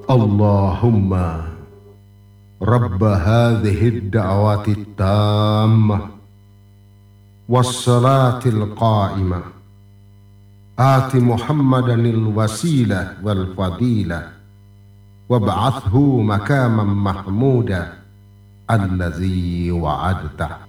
Allahumma Rabb hadhihi ad-da'wati at-tammah was-salatil qa'imah ati Muhammadanil wasilah wal fadilah wab'athhu makaman mahmuda allazi wa'adtah.